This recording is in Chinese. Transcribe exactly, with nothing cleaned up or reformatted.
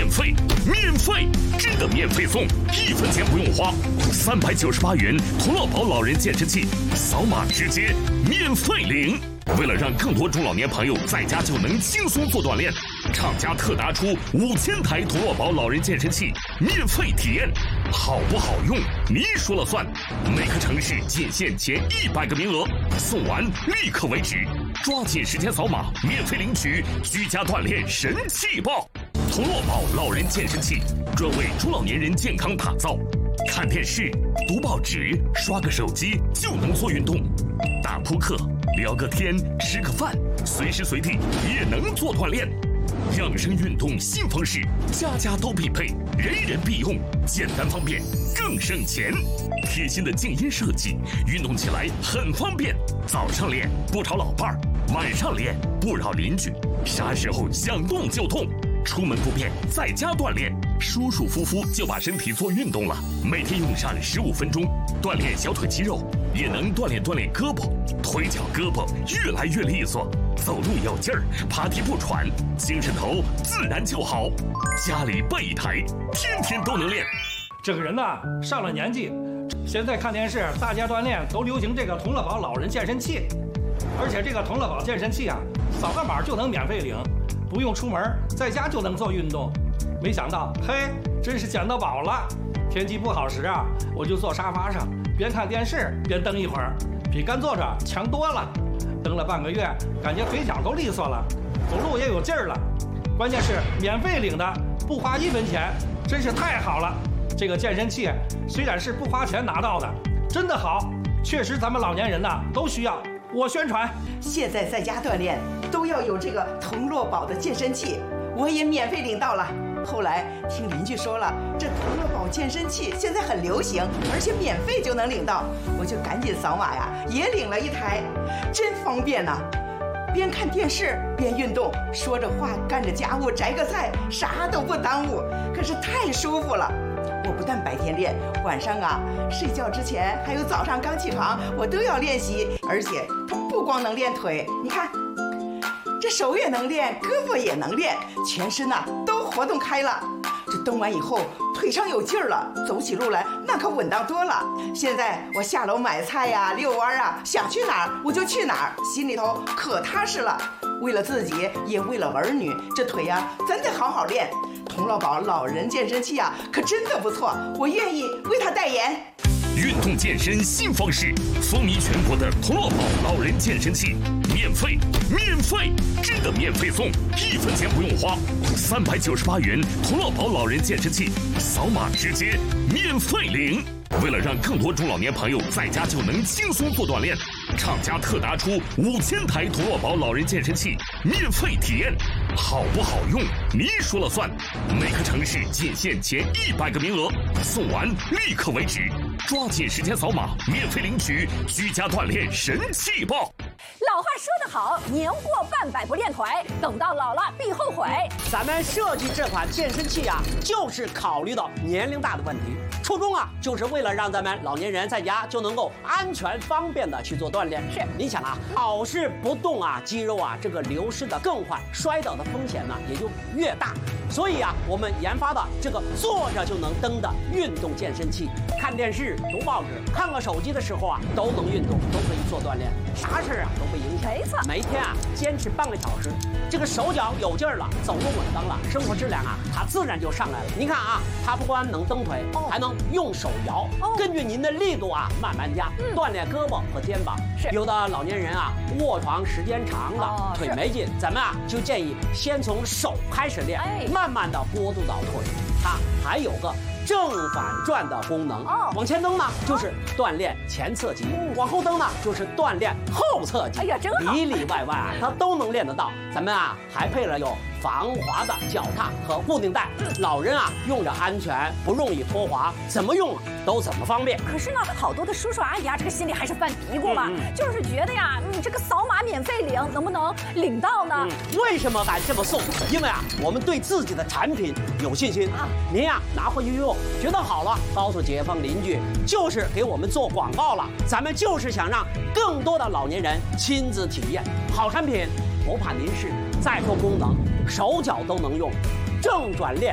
免费，免费，真的免费送，一分钱不用花，三百九十八元童乐宝老人健身器，扫码直接免费领。为了让更多中老年朋友在家就能轻松做锻炼，厂家特拿出五千台童乐宝老人健身器免费体验，好不好用你说了算。每个城市仅限前一百个名额，送完立刻为止，抓紧时间扫码免费领取居家锻炼神器包。童乐宝老人健身器专为中老年人健康打造，看电视、读报纸、刷个手机就能做运动，打扑克、聊个天、吃个饭，随时随地也能做锻炼。养生运动新方式，家家都必备，人人必用，简单方便，更省钱。贴心的静音设计，运动起来很方便。早上练不吵老伴儿，晚上练不扰邻居，啥时候想动就动。出门不便，在家锻炼，舒舒服服就把身体做运动了。每天用上十五分钟，锻炼小腿肌肉，也能锻炼锻炼胳膊、腿脚、胳膊越来越利索，走路有劲儿，爬地不喘，精神头自然就好。家里备一台，天天都能练。 这个人呢，上了年纪，现在看电视，大家锻炼都流行这个童乐宝老人健身器，而且这个童乐宝健身器啊，扫个码就能免费领。不用出门，在家就能做运动。没想到，嘿，真是捡到宝了！天气不好时啊，我就坐沙发上，边看电视边蹬一会儿，比干坐着强多了。蹬了半个月，感觉腿脚都利索了，走路也有劲儿了。关键是免费领的，不花一分钱，真是太好了。这个健身器虽然是不花钱拿到的，真的好，确实咱们老年人呐都需要。我宣传， 现在在家锻炼都要有这个童乐宝的健身器，我也免费领到了。后来听邻居说了，这童乐宝健身器现在很流行，而且免费就能领到，我就赶紧扫码呀，也领了一台，真方便呐！边看电视边运动，说着话干着家务，摘个菜，啥都不耽误，可是太舒服了。我不但白天练，晚上啊睡觉之前还有早上刚起床，我都要练习。而且它不光能练腿，你看这手也能练，胳膊也能练，全身呐、啊、都活动开了。这蹬完以后腿上有劲儿了，走起路来那可稳当多了。现在我下楼买菜呀、遛弯啊，想去哪儿我就去哪儿，心里头可踏实了。为了自己，也为了儿女，这腿呀、啊、咱得好好练。童乐宝老人健身器啊，可真的不错，我愿意为他代言。 运动健身新方式，风靡全国的童乐宝老人健身器，免费，免费，真的免费送，一分钱不用花，三百九十八元童乐宝老人健身器，扫码直接免费领。为了让更多中老年朋友在家就能轻松做锻炼，厂家特拿出五千台童乐宝老人健身器免费体验，好不好用你说了算。每个城市仅限前一百个名额，送完立刻为止，抓紧时间扫码免费领取居家锻炼神器包。 老话说得好，年过半百不练腿，等到老了必后悔。 咱们设计这款健身器啊，就是考虑到年龄大的问题，初衷啊，就是为了让咱们老年人在家就能够安全方便的去做锻炼。是，你想啊，老是不动啊，肌肉啊这个流失的更快，摔倒的风险呢也就越大。所以啊，我们研发的这个坐着就能蹬的运动健身器，看电视、读报纸、看个手机的时候啊，都能运动，都可以做锻炼，啥事啊都不影响。 没错， 每天啊坚持半个小时，这个手脚有劲儿了，走路稳当了，生活质量啊它自然就上来了。您看啊，它不光能蹬腿，哦、还能用手摇，哦、根据您的力度啊慢慢加，嗯、锻炼胳膊和肩膀。是，有的老年人啊卧床时间长了，哦、腿没劲，咱们啊就建议先从手开始练，哎、慢慢的过渡到腿。它还有个正反转的功能，哦、往前蹬呢就是锻炼前侧肌，嗯、往后蹬呢就是锻炼后侧肌。哎呀，真好，里里外外啊它都能练得到。咱们啊还配了有防滑的脚踏和固定带，嗯、老人啊用着安全，不容易脱滑，怎么用都怎么方便。 可是呢，好多的叔叔阿姨啊，这个心里还是犯嘀咕嘛，嗯嗯、就是觉得呀，你这个扫码免费领，能不能领到呢？ 嗯、为什么敢这么送？因为啊，我们对自己的产品有信心啊。您呀拿回去用，觉得好了，告诉街坊邻居，就是给我们做广告了。咱们就是想让更多的老年人亲自体验好产品，不怕您是再多功能，手脚都能用，正转练。